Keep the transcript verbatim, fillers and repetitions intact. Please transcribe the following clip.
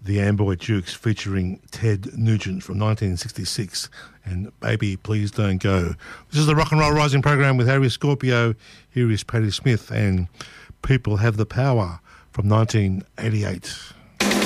the Amboy Dukes featuring Ted Nugent from nineteen sixty-six and Baby Please Don't Go. This is the Rock and Roll Rising program with Harry Scorpio. Here is Patti Smith and People Have the Power from nineteen eighty-eight.